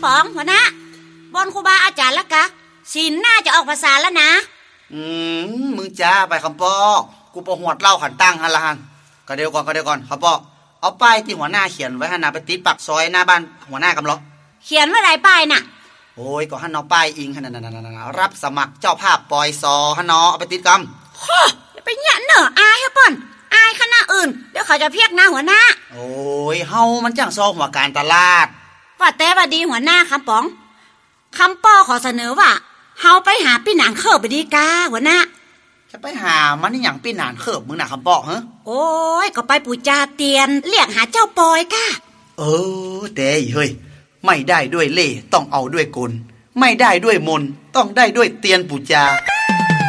ป๋องหัวหน้าบนครูบาอาจารย์แล้วกะศิลน่าจะออกภาษาแล้วนะมึงจ้าไปคำปอกูประหวดเล่าขันตั้งฮันละฮันก็เดี๋ยวก่อนคำปอเอาป้ายที่หัวหน้าเขียนไว้ให้นาไปติดปักซอยหน้าบ้านหัวหน้ากำล้อเขียนว่าไรป้ายน่ะโอ้ยก็ฮันเอาป้ายอิงฮันรับสมัครเจ้าภาพปอยซอฮันเอาไปติดกำฮ่อไปเนี่ยเนอะอายฮะป่อนอายคณะอื่นเดี๋ยวเขาจะเพียกหน้าหัวหน้าโอ้ยเฮามันจ้างซอหัวการตลาดว่าแต่ว่าดีหัวหน้าคำป๋องคำป้อขอเสนอว่าเฮาไปหาพี่หนานเคิบไปดีกาหัวหน้าจะไปหามันนี่อย่างพี่หนานเคิบมึงน่ะคำปอฮะโอ้ยก็ไปปูจาเตียนเรียกหาเจ้าปอยก้าแต่เฮ้ยไม่ได้ด้วยเล่ต้องเอาด้วยกลไม่ได้ด้วยมนต้องได้ด้วยเตียนปูจา